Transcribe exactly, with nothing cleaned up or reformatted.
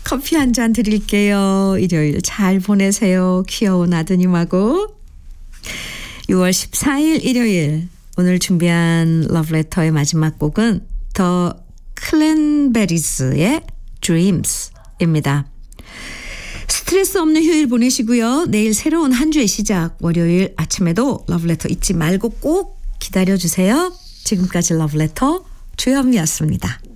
커피 한 잔 드릴게요. 일요일 잘 보내세요. 귀여운 아드님하고. 유월 십사일 일요일 오늘 준비한 러브레터의 마지막 곡은 더 클랜베리스의 Dreams입니다. 스트레스 없는 휴일 보내시고요. 내일 새로운 한 주의 시작 월요일 아침에도 러브레터 잊지 말고 꼭 기다려주세요. 지금까지 러브레터 주현미였습니다.